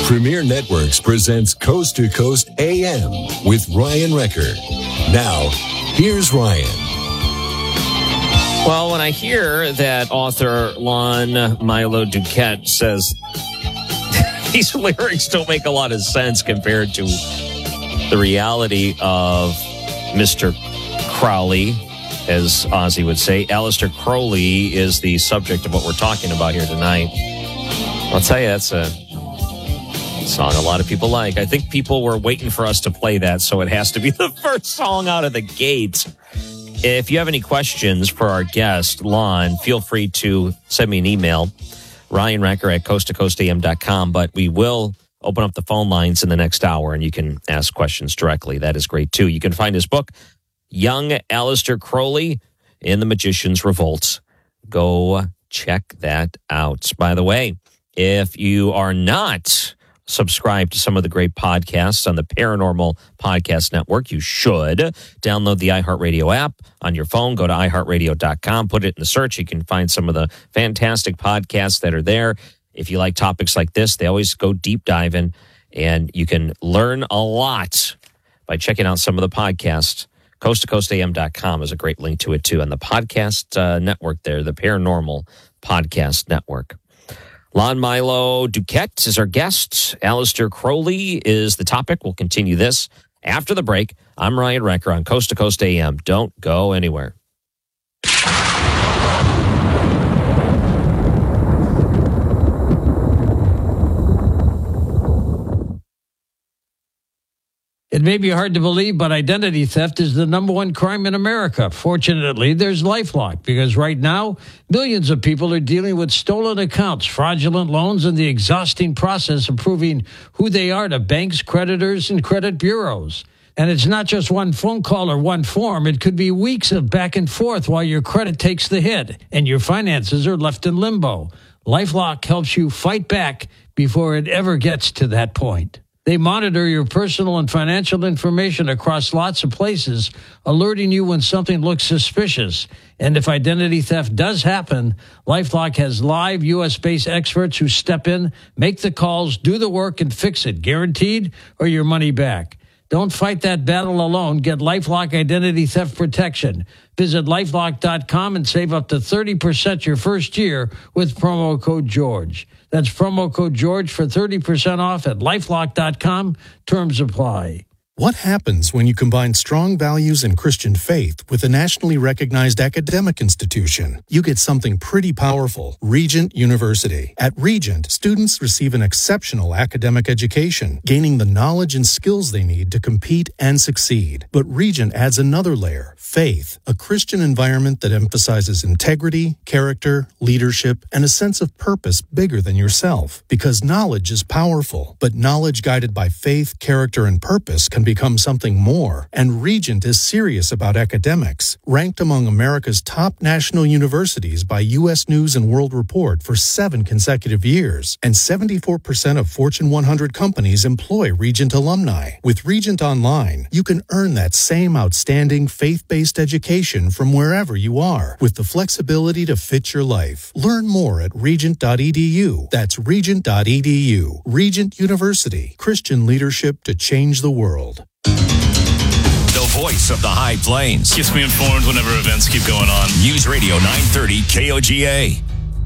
Premier Networks presents Coast to Coast AM with Ryan Recker. Now, here's Ryan. Well, when I hear that author Lon Milo DuQuette says these lyrics don't make a lot of sense compared to the reality of Mr. Crowley, as Ozzy would say, Aleister Crowley is the subject of what we're talking about here tonight. I'll tell you, that's a song a lot of people like. I think people were waiting for us to play that, so it has to be the first song out of the gate. If you have any questions for our guest, Lon, feel free to send me an email, ryanrecker at coasttocoastam.com, but we will open up the phone lines in the next hour, and you can ask questions directly. That is great, too. You can find his book, Young Aleister Crowley in the Magician's Revolt. Go check that out. By the way, if you are not subscribed to some of the great podcasts on the Paranormal Podcast Network, you should download the iHeartRadio app on your phone. Go to iHeartRadio.com, put it in the search. You can find some of the fantastic podcasts that are there. If you like topics like this, they always go deep diving, and you can learn a lot by checking out some of the podcasts. CoastToCoastAM.com is a great link to it, too. And the podcast network there, the Paranormal Podcast Network. Lon Milo DuQuette is our guest. Aleister Crowley is the topic. We'll continue this after the break. I'm Ryan Recker on Coast to Coast AM. Don't go anywhere. It may be hard to believe, but identity theft is the number one crime in America. Fortunately, there's LifeLock, because right now, millions of people are dealing with stolen accounts, fraudulent loans, and the exhausting process of proving who they are to banks, creditors, and credit bureaus. And it's not just one phone call or one form. It could be weeks of back and forth while your credit takes the hit and your finances are left in limbo. LifeLock helps you fight back before it ever gets to that point. They monitor your personal and financial information across lots of places, alerting you when something looks suspicious. And if identity theft does happen, LifeLock has live U.S.-based experts who step in, make the calls, do the work, and fix it, guaranteed, or your money back. Don't fight that battle alone. Get LifeLock Identity Theft Protection. Visit LifeLock.com and save up to 30% your first year with promo code George. That's promo code George for 30% off at LifeLock.com. Terms apply. What happens when you combine strong values and Christian faith with a nationally recognized academic institution? You get something pretty powerful. Regent University. At Regent, students receive an exceptional academic education, gaining the knowledge and skills they need to compete and succeed. But Regent adds another layer, faith, a Christian environment that emphasizes integrity, character, leadership, and a sense of purpose bigger than yourself. Because knowledge is powerful, but knowledge guided by faith, character, and purpose can become something more. And Regent is serious about academics. Ranked among America's top national universities by U.S. News and World Report for 7 consecutive years. And 74% of Fortune 100 companies employ Regent alumni. With Regent Online, you can earn that same outstanding faith-based education from wherever you are, with the flexibility to fit your life. Learn more at regent.edu. That's regent.edu. Regent University. Christian leadership to change the world. The voice of the High Plains. Keeps me informed whenever events keep going on. News Radio 930 KOGA.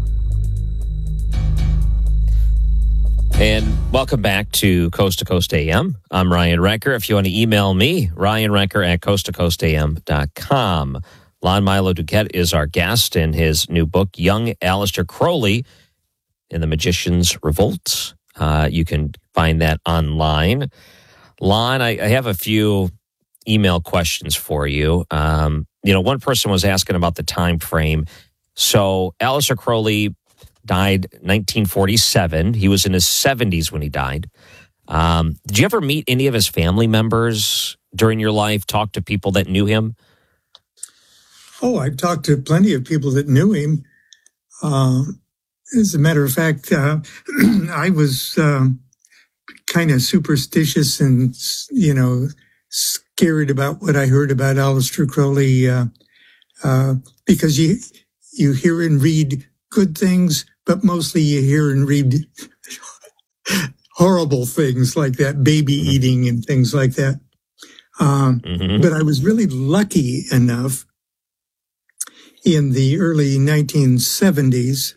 And welcome back to Coast AM. I'm Ryan Recker. If you want to email me, ryanrecker at coasttocoastam.com. Lon Milo DuQuette is our guest in his new book, Young Aleister Crowley in the Magician's Revolt. You can find that online. Lon, I have a few email questions for you. One person was asking about the time frame. So Aleister Crowley died 1947. He was in his 70s when he died. Did you ever meet any of his family members during your life, talk to people that knew him? Oh, I've talked to plenty of people that knew him. As a matter of fact, I was kind of superstitious and, scared about what I heard about Aleister Crowley, because you hear and read good things, but mostly you hear and read horrible things like that, baby eating and things like that. But I was really lucky enough in the early 1970s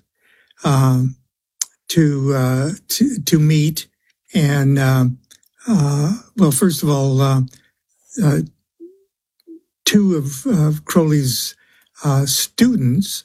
to meet and well, first of all, two of Crowley's students,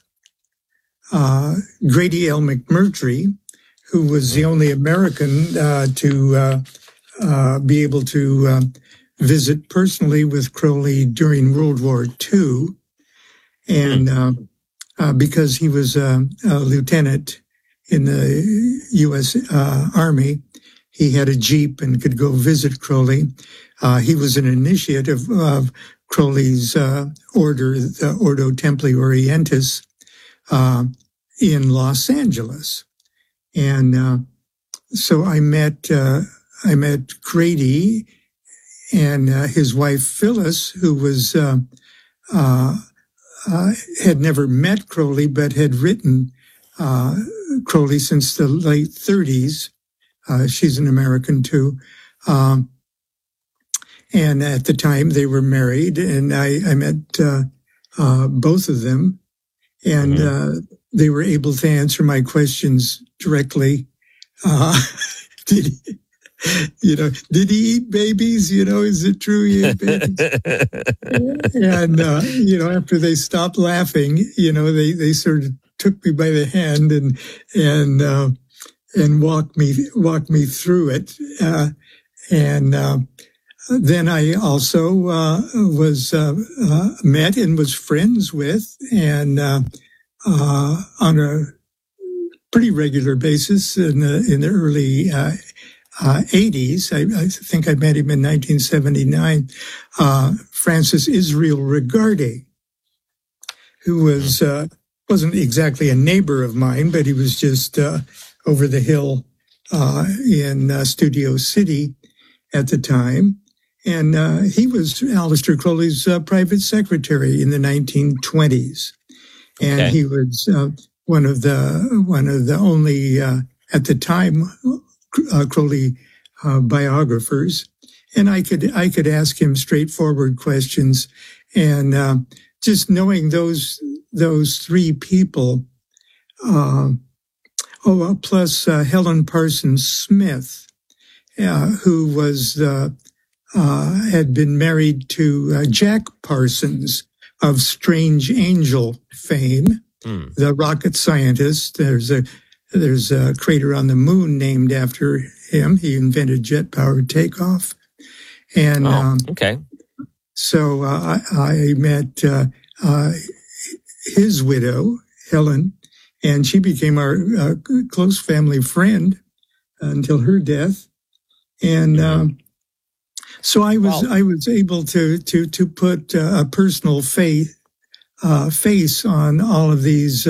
Grady L. McMurtry, who was the only American to be able to visit personally with Crowley during World War II. And because he was a lieutenant in the U.S. Army, he had a Jeep and could go visit Crowley. He was an initiate of Crowley's order, the Ordo Templi Orientis, in Los Angeles. And so I met Grady and his wife Phyllis, who was had never met Crowley but had written Crowley since the late 30s. She's an American too. And at the time they were married, and I met both of them, and they were able to answer my questions directly. Did he eat babies? Is it true he ate babies? And, after they stopped laughing, they sort of took me by the hand and walked me through it. Then I also was met and was friends with, and on a pretty regular basis in the early 80s. I think I met him in 1979. Francis Israel Regarde, who wasn't exactly a neighbor of mine, but he was just over the hill in Studio City at the time. And he was Aleister Crowley's private secretary in the 1920s. And he was one of the only, at the time, Crowley biographers. And I could ask him straightforward questions. And just knowing those three people, plus Helen Parsons Smith, who was had been married to Jack Parsons of Strange Angel fame, the rocket scientist. There's a crater on the moon named after him. He invented jet-powered takeoff. And so I met his widow, Helen, and she became our close family friend until her death. And so I was able to put a personal face on all of these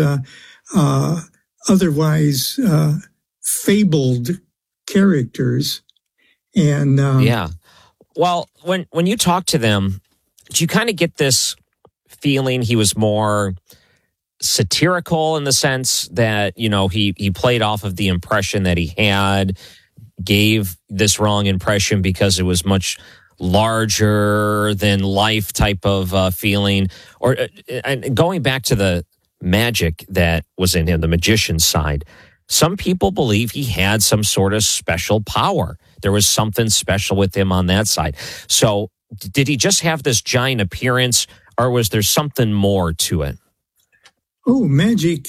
otherwise fabled characters. And well, when you talk to them, do you kind of get this feeling he was more satirical in the sense that he played off of the impression that he had, gave this wrong impression because it was much larger than life type of feeling? Or and going back to the magic that was in him, the magician side, some people believe he had some sort of special power. There was something special with him on that side. So did he just have this giant appearance, or was there something more to it? Oh, magic.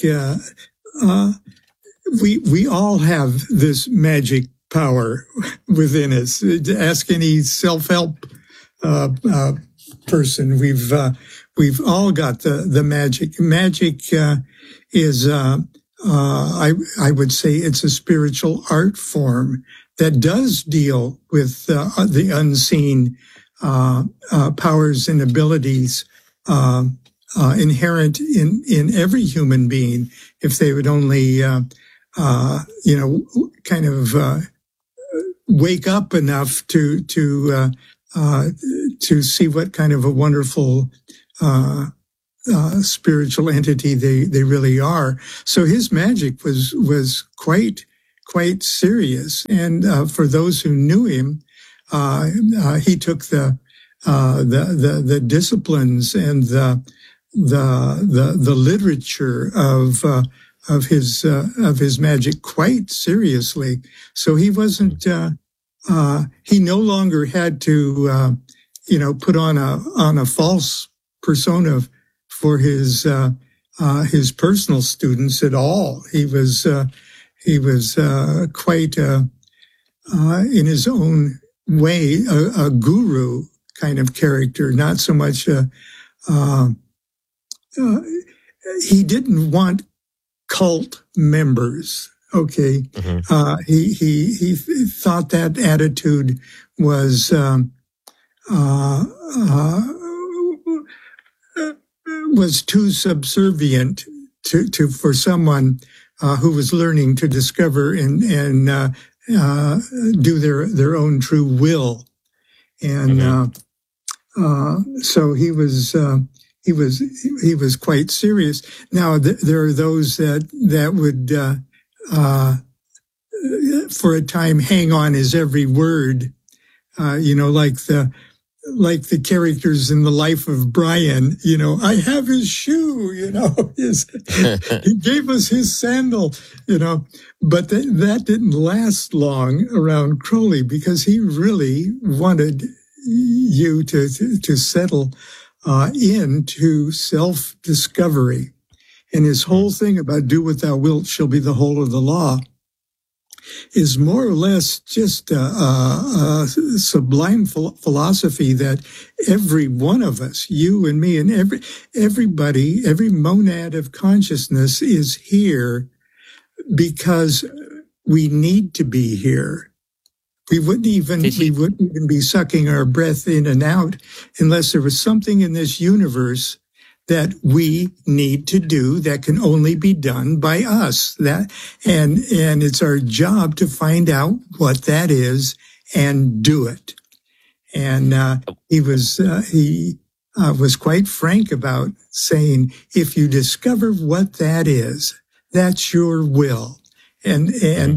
We all have this magic power within us. Ask any self-help person. We've all got the magic. Magic is I would say it's a spiritual art form that does deal with the unseen powers and abilities inherent in every human being, if they would only kind of wake up enough to see what kind of a wonderful spiritual entity they really are. So his magic was quite quite serious. And for those who knew him, he took the disciplines and the literature of his magic quite seriously. So he wasn't. He no longer had to, put on a false persona for his personal students at all. He was quite, in his own way, a guru kind of character, not so much he didn't want cult members. Okay. Mm-hmm. He thought that attitude was, was too subservient for someone, who was learning to discover and do their own true will. And, mm-hmm. So he was quite serious. Now there are those that would, for a time hang on his every word, like the characters in the Life of Brian, I have his shoe, he gave us his sandal, but that didn't last long around Crowley, because he really wanted you to settle into self-discovery. And his whole thing about do what thou wilt shall be the whole of the law is more or less just a sublime philosophy that every one of us, you and me and everybody, every monad of consciousness is here because we need to be here. We wouldn't even be sucking our breath in and out unless there was something in this universe that we need to do that can only be done by us. And it's our job to find out what that is and do it. And he was quite frank about saying, if you discover what that is, that's your will, and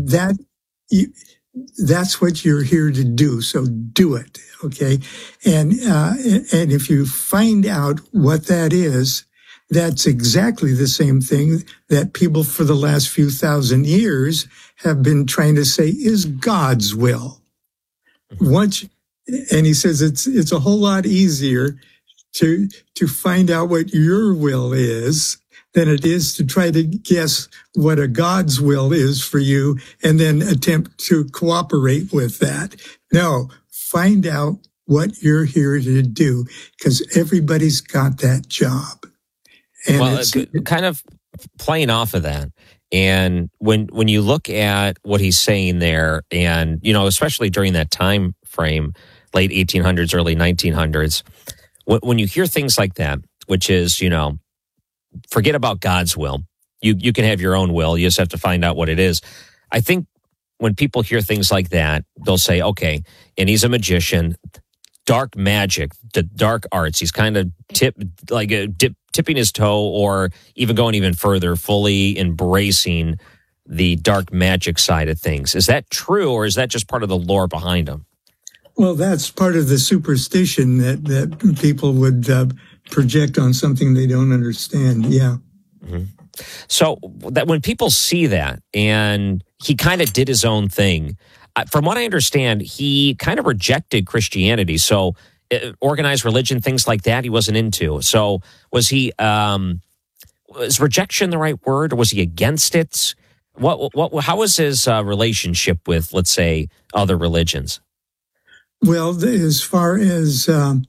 that's what you're here to do. So do it. Okay. And if you find out what that is, that's exactly the same thing that people for the last few thousand years have been trying to say is God's will. And he says it's a whole lot easier to find out what your will is than it is to try to guess what a God's will is for you and then attempt to cooperate with that. No, find out what you're here to do, because everybody's got that job. And well, kind of playing off of that. And when you look at what he's saying there, and, especially during that time frame, late 1800s, early 1900s, when you hear things like that, which is, forget about God's will. You can have your own will. You just have to find out what it is. I think when people hear things like that, they'll say, okay, and he's a magician, dark magic, the dark arts. He's kind of tipping his toe, or even going even further, fully embracing the dark magic side of things. Is that true, or is that just part of the lore behind him? Well, that's part of the superstition that people would project on something they don't understand. Yeah. Mm-hmm. So that when people see that, and he kind of did his own thing, from what I understand, he kind of rejected Christianity. So organized religion, things like that, he wasn't into. So was he, is rejection the right word, or was he against it? How was his relationship with, let's say, other religions? Well, as far as the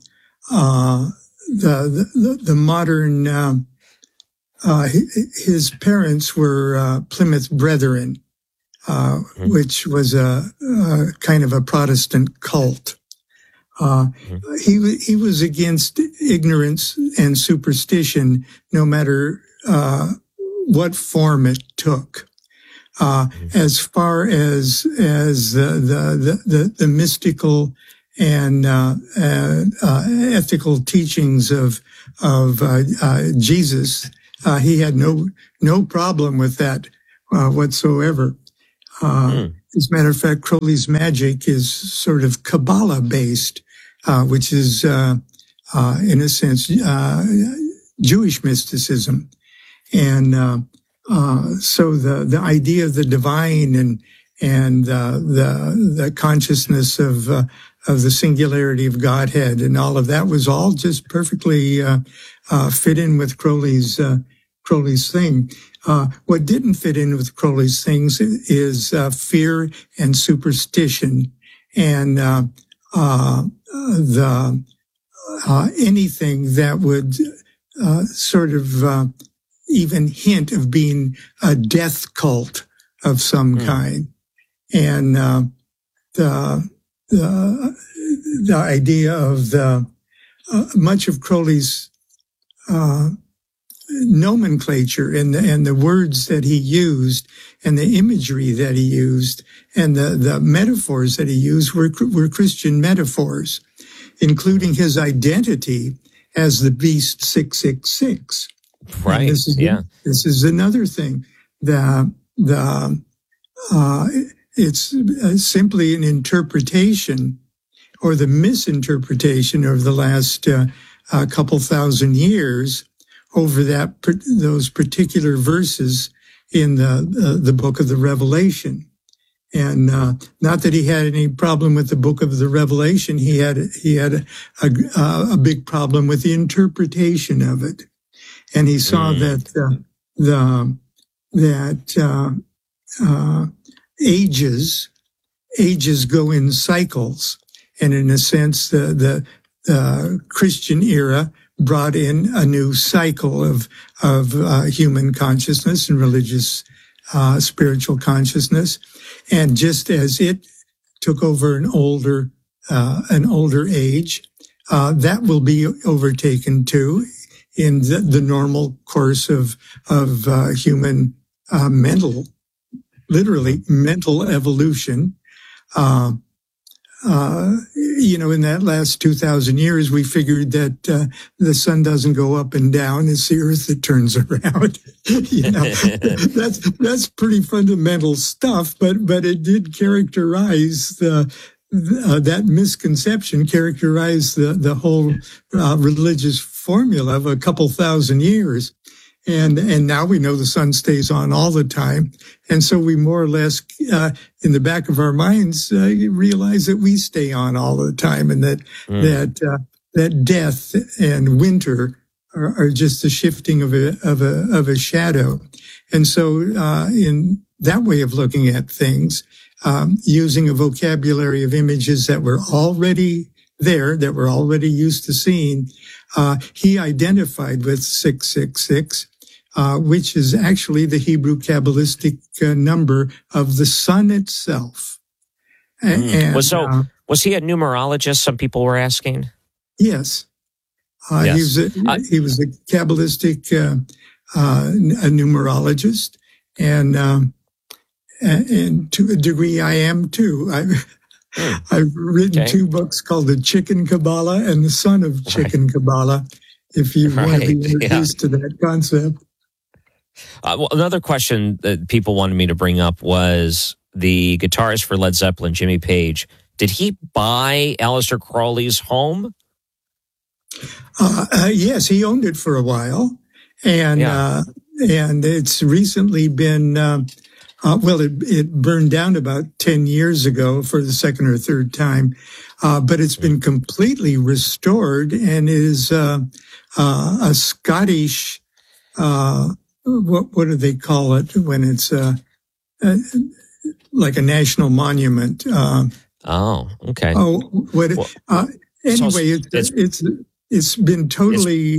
modern, his parents were Plymouth Brethren, which was a kind of a Protestant cult. He was against ignorance and superstition, no matter what form it took. As far as the mystical and ethical teachings of Jesus, he had no problem with that whatsoever. As a matter of fact, Crowley's magic is sort of Kabbalah based, which is, in a sense, Jewish mysticism. And, so the idea of the divine and the consciousness of the singularity of Godhead and all of that was all just perfectly, fit in with Crowley's thing. What didn't fit in with Crowley's things is fear and superstition and anything that would sort of even hint of being a death cult of some kind. And the idea of much of Crowley's nomenclature and the words that he used and the imagery that he used and the metaphors that he used were Christian metaphors, including his identity as the Beast 666. Right. This is another thing. It's simply an interpretation or the misinterpretation of the last couple thousand years over those particular verses in the book of the Revelation. And not that he had any problem with the book of the Revelation, he had a big problem with the interpretation of it. And he saw that ages go in cycles, and in a sense, the Christian era brought in a new cycle of human consciousness and religious spiritual consciousness. And just as it took over an older age, that will be overtaken too in the normal course of human mental evolution. In that last 2,000 years, we figured that the sun doesn't go up and down; it's the Earth that turns around. That's pretty fundamental stuff, but it did characterize that misconception, characterize the whole religious formula of a couple thousand years. And now we know the sun stays on all the time. And so we more or less, in the back of our minds, realize that we stay on all the time and that death and winter are just the shifting of a shadow. And so, in that way of looking at things, using a vocabulary of images that were already there, that we're already used to seeing, he identified with 666, which is actually the Hebrew Kabbalistic number of the sun itself. And, was he a numerologist? Some people were asking. Yes. Yes. He was a Kabbalistic a numerologist, and to a degree I am too. I've written two books called The Chicken Kabbalah and The Son of Chicken Kabbalah, if you want to be introduced to that concept. Well, another question that people wanted me to bring up was the guitarist for Led Zeppelin, Jimmy Page. Did he buy Aleister Crowley's home? Yes, he owned it for a while, and it's recently been it burned down about 10 years ago for the second or third time, but it's been completely restored and is a Scottish. What do they call it when it's like a national monument? Okay. Anyway, it's been totally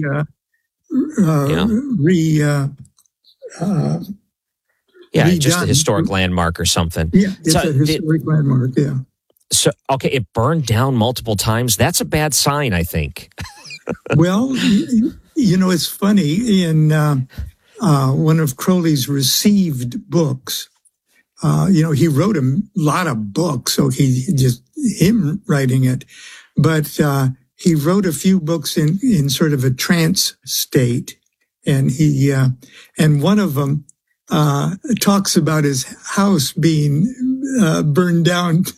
just a historic landmark or something. Yeah, it's a historic landmark. Yeah. So it burned down multiple times. That's a bad sign, I think. Well, it's funny in. One of Crowley's received books, he wrote a lot of books, so him writing it, but he wrote a few books in sort of a trance state, and and one of them talks about his house being burned down